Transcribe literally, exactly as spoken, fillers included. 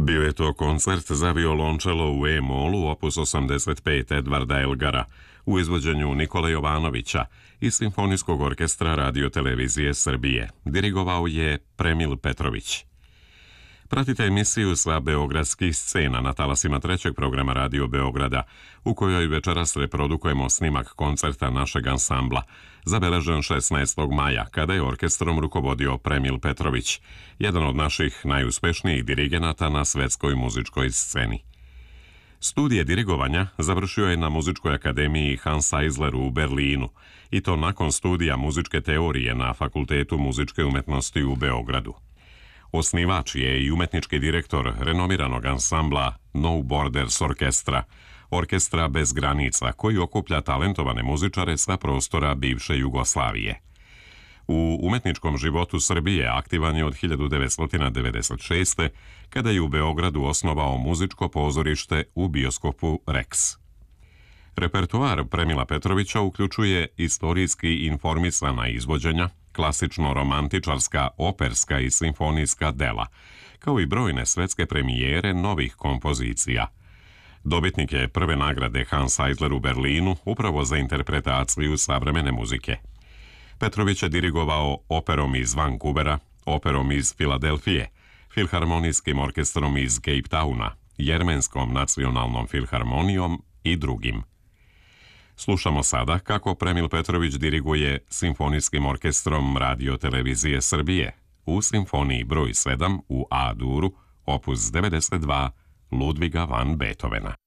Bio je to koncert za violončelo u E-molu opus osamdeset pet Edvarda Elgara u izvođenju Nikole Jovanovića iz Simfonijskog orkestra Radio-televizije Srbije. Dirigovao je Premil Petrović. Pratite emisiju sa beogradskih scena na talasima trećeg programa Radio Beograda, u kojoj večeras reprodukujemo snimak koncerta našeg ansambla, zabeležen šesnaestog maja, kada je orkestrom rukovodio Premil Petrović, jedan od naših najuspešnijih dirigenata na svetskoj muzičkoj sceni. Studije dirigovanja završio je na Muzičkoj akademiji Hans Eisler u Berlinu, i to nakon studija muzičke teorije na Fakultetu muzičke umetnosti u Beogradu. Osnivač je i umetnički direktor renomiranog ansambla No Borders orkestra, orkestra bez granica, koji okuplja talentovane muzičare sa prostora bivše Jugoslavije. U umetničkom životu Srbije aktivan je od hiljadu devetsto devedeset šeste. kada je u Beogradu osnovao muzičko pozorište u bioskopu Rex. Repertoar Premila Petrovića uključuje istorijski informisana izvođenja, klasično-romantičarska, operska i simfonijska dela, kao i brojne svetske premijere novih kompozicija. Dobitnik je prve nagrade Hans Eisler u Berlinu upravo za interpretaciju savremene muzike. Petrović je dirigovao operom iz Vancouvera, operom iz Filadelfije, filharmonijskim orkestrom iz Cape Towna, Jermenskom nacionalnom filharmonijom i drugim. Slušamo sada kako Premil Petrović diriguje Simfonijskim orkestrom Radio-televizije Srbije u simfoniji broj sedam u A-duru, opus devedeset dva Ludviga van Beethovena.